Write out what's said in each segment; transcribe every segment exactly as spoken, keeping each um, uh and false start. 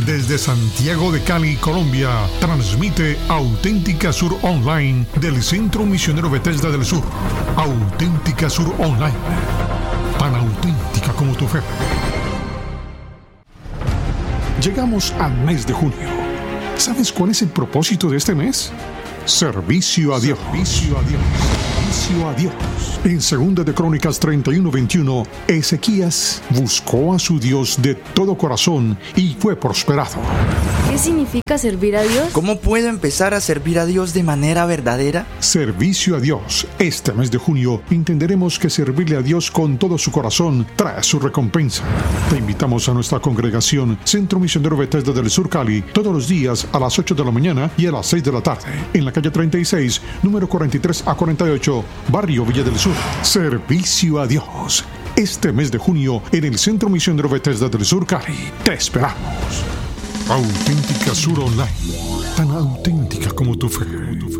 Desde Santiago de Cali, Colombia, transmite Auténtica Sur Online del Centro Misionero Bethesda del Sur. Auténtica Sur Online, tan auténtica como tu fe. Llegamos al mes de junio. ¿Sabes cuál es el propósito de este mes? Servicio a Dios. Servicio a Dios. Servicio a Dios. En Segunda de Crónicas treinta y uno veintiuno, Ezequías buscó a su Dios de todo corazón y fue prosperado. ¿Qué significa servir a Dios? ¿Cómo puedo empezar a servir a Dios de manera verdadera? Servicio a Dios. Este mes de junio entenderemos que servirle a Dios con todo su corazón trae su recompensa. Te invitamos a nuestra congregación Centro Misionero Bethesda del Sur Cali todos los días a las ocho de la mañana y a las seis de la tarde en la calle treinta y seis, número cuarenta y tres a cuarenta y ocho, Barrio Villa del Sur. Servicio a Dios. Este mes de junio en el Centro Misionero Bethesda del Sur Cali. Te esperamos. Auténtica Sur Online, tan auténtica como tu fe.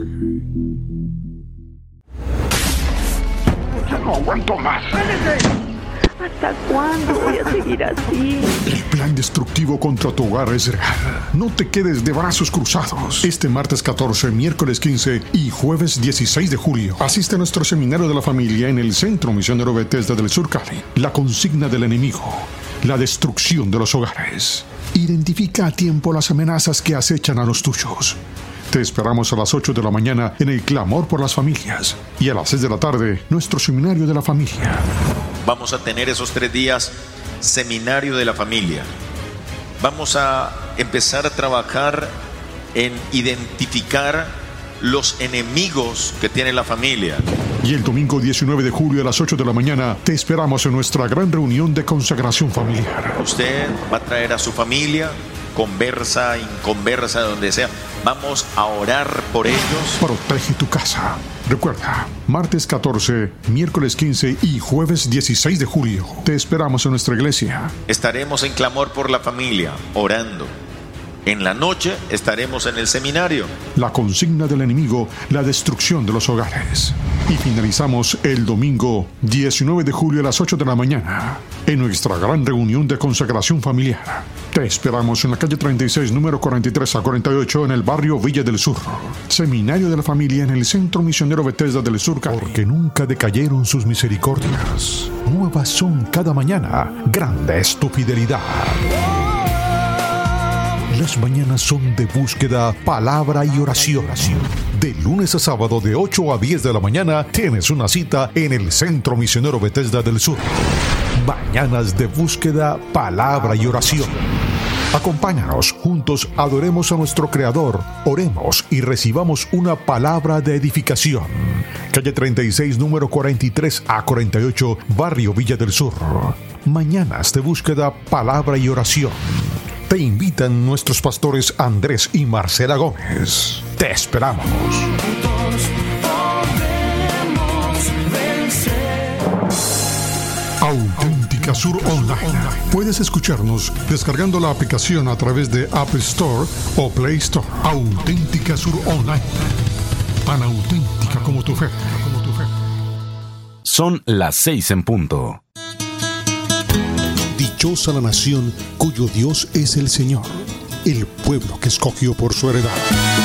Ya no aguanto más. ¿Hasta cuándo voy a seguir así? El plan destructivo contra tu hogar es real. No te quedes de brazos cruzados. Este martes catorce, miércoles quince y jueves dieciséis de julio, asiste a nuestro seminario de la familia en el Centro Misionero Bethesda del Sur Cali. La consigna del enemigo: la destrucción de los hogares. Identifica a tiempo las amenazas que acechan a los tuyos. Te esperamos a las ocho de la mañana en el Clamor por las Familias y a las seis de la tarde, nuestro Seminario de la Familia. Vamos a tener esos tres días Seminario de la Familia. Vamos a empezar a trabajar en identificar los enemigos que tiene la familia. Y el domingo diecinueve de julio a las ocho de la mañana te esperamos en nuestra gran reunión de consagración familiar. Usted va a traer a su familia, conversa, inconversa, donde sea. Vamos a orar por ellos. Protege tu casa. Recuerda, martes catorce, miércoles quince y jueves dieciséis de julio. Te esperamos en nuestra iglesia. Estaremos en clamor por la familia, orando. En la noche estaremos en el seminario. La consigna del enemigo, la destrucción de los hogares. Y finalizamos el domingo diecinueve de julio a las ocho de la mañana en nuestra gran reunión de consagración familiar. Te esperamos en la calle treinta y seis, número cuarenta y tres a cuarenta y ocho en el barrio Villa del Sur. Seminario de la Familia en el Centro Misionero Bethesda del Sur Cali. Porque nunca decayeron sus misericordias. Nuevas son cada mañana. Grande es tu fidelidad. Las mañanas son de búsqueda, palabra y oración. De lunes a sábado de ocho a diez de la mañana tienes una cita en el Centro Misionero Bethesda del Sur. Mañanas de búsqueda, palabra y oración. Acompáñanos, juntos adoremos a nuestro Creador, oremos y recibamos una palabra de edificación. Calle treinta y seis, número cuarenta y tres a cuarenta y ocho, Barrio Villa del Sur. Mañanas de búsqueda, palabra y oración. Te invitan nuestros pastores Andrés y Marcela Gómez. Te esperamos. Auténtica Sur Online. Puedes escucharnos descargando la aplicación a través de App Store o Play Store. Auténtica Sur Online. Tan auténtica como tu fe. Como tu fe. Son las seis en punto. Dichosa la nación cuyo Dios es el Señor, el pueblo que escogió por su heredad.